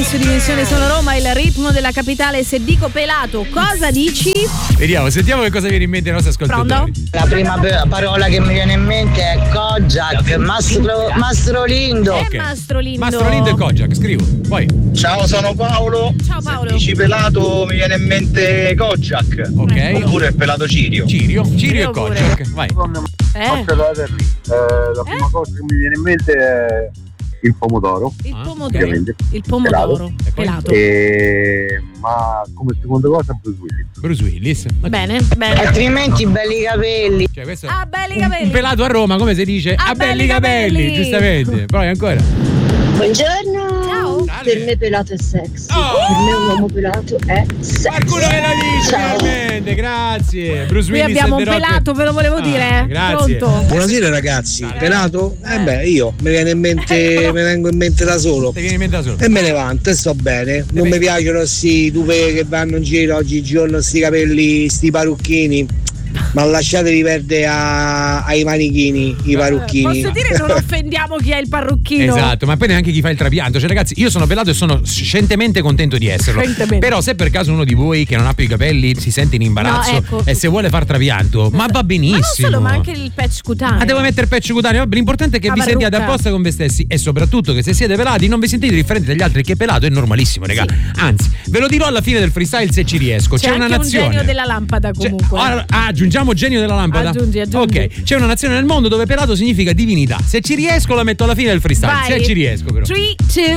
su Dimensione Sono Roma, il ritmo della capitale. Se dico pelato, cosa dici? Vediamo, sentiamo che cosa viene in mente ai nostri ascoltatori. Pronto? La prima parola che mi viene in mente è Kojak, Mastro Lindo. Okay. Mastro Lindo. Mastro Lindo e Kojak, scrivo. Poi. Ciao, sono Paolo. Ciao Paolo. Se dici pelato mi viene in mente Kojak. Ok. Oppure il pelato Cirio. Cirio e Kojak. Vai. La prima cosa che mi viene in mente è il pomodoro. Il pomodoro. Pelato. Ma come seconda cosa Bruce Willis. Bene. Altrimenti belli capelli. Cioè, questo belli capelli. Un pelato a Roma, come si dice? Belli capelli, giustamente. Poi ancora. Buongiorno. Ciao. Per me pelato è sex. Per me un uomo pelato è sex. Qualcuno me lo dice, veramente, grazie. Bruce Willis. Qui abbiamo un pelato, ve lo volevo dire. Grazie. Pronto? Buonasera ragazzi, pelato? Io mi vengo in mente da solo. Ti viene in mente da solo. E me ne vanto e sto bene. Non mi piacciono sti tupè che vanno in giro oggigiorno, sti capelli, sti parrucchini. Ma lasciatevi perdere ai manichini, i parrucchini. Posso dire non offendiamo chi ha il parrucchino? Esatto, ma poi neanche chi fa il trapianto. Cioè ragazzi, io sono pelato e sono scientemente contento di esserlo. Però se per caso uno di voi che non ha più i capelli si sente in imbarazzo e se vuole far trapianto, ma va benissimo. Ma non solo, ma anche il patch cutaneo. Ma devo mettere il patch cutaneo. L'importante è che vi sentiate apposta con voi stessi e soprattutto che se siete pelati non vi sentite differenti dagli altri, che pelato è normalissimo, raga. Sì. Anzi, ve lo dirò alla fine del freestyle se ci riesco. C'è una nazione. Un genio della lampada comunque. Aggiungiamo genio della lampada. Aggiungi. Ok, c'è una nazione nel mondo dove pelato significa divinità. Se ci riesco la metto alla fine del freestyle. Vai. Se ci riesco però. 3, 2,